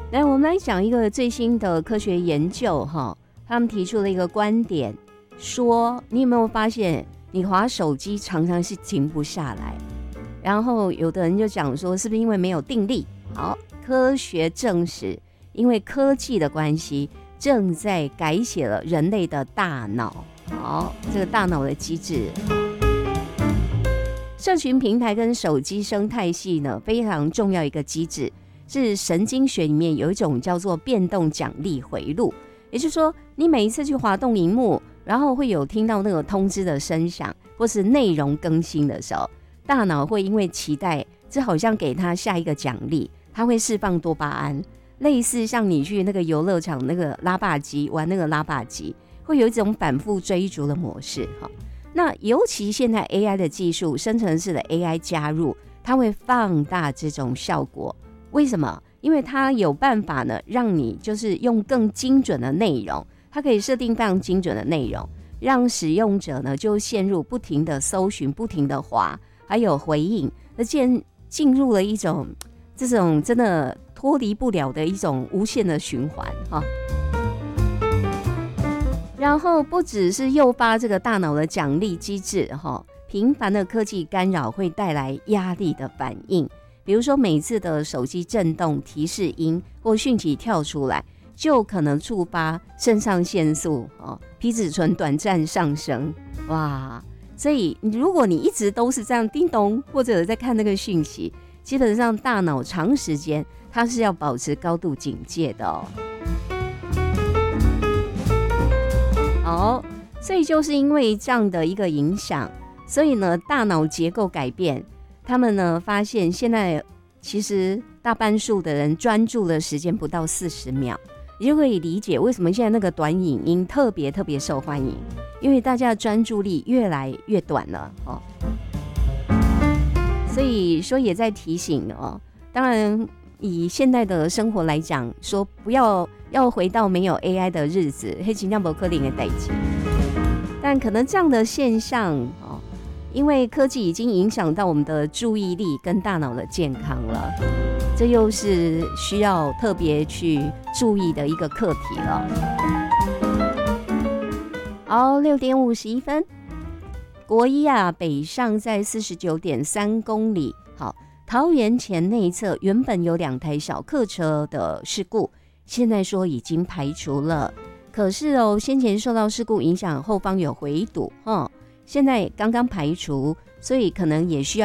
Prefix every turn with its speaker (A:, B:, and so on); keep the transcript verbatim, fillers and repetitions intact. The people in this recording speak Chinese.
A: 来，我们来讲一个最新的科学研究哈，他们提出了一个观点，说你有没有发现，你滑手机常常是停不下来？然后有的人就讲说，是不是因为没有定力？好，科学证实，因为科技的关系，正在改写了人类的大脑。好，这个大脑的机制。社群平台跟手机生态系呢，非常重要一个机制。是神经学里面有一种叫做变动奖励回路，也就是说，你每一次去滑动萤幕，然后会有听到那个通知的声响，或是内容更新的时候，大脑会因为期待，这好像给他下一个奖励，它会释放多巴胺，类似像你去那个游乐场那个拉霸机玩那个拉霸机，会有一种反复追逐的模式哈。那尤其现在 A I 的技术，生成式的 A I 加入，它会放大这种效果。为什么？因为它有办法呢，让你就是用更精准的内容，它可以设定非常精准的内容，让使用者呢就陷入不停的搜寻、不停的滑，还有回应，而进进入了一种这种真的脱离不了的一种无限的循环哈。然后不只是诱发这个大脑的奖励机制哈，频繁的科技干扰会带来压力的反应。比如说每次的手机震动提示音或讯息跳出来，就可能触发肾上腺素、哦、皮质醇短暂上升。哇！所以如果你一直都是这样叮咚，或者在看那个讯息，基本上大脑长时间它是要保持高度警戒的哦。好，所以就是因为这样的一个影响，所以呢，大脑结构改变。他们呢发现，现在其实大半数的人专注的时间不到四十秒，你就可以理解为什么现在那个短影音特别特别受欢迎，因为大家的专注力越来越短了哦。所以说也在提醒哦，当然以现在的生活来讲，说不要要回到没有 A I 的日子，黑金量不可能的代际，但可能这样的现象哦。因为科技已经影响到我们的注意力跟大脑的健康了，这又是需要特别去注意的一个课题了。好，六点五十一分，国一啊，北上在四十九点三公里。好，桃园前内侧原本有两台小客车的事故，现在说已经排除了。可是哦，先前受到事故影响，后方有回堵，哈。现在刚刚排除，所以可能也需要